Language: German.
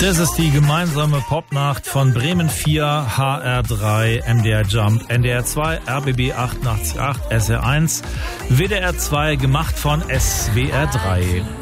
Das ist die gemeinsame Popnacht von Bremen 4, HR3, MDR Jump, NDR 2, RBB 88.8, SR1, WDR 2, gemacht von SWR 3.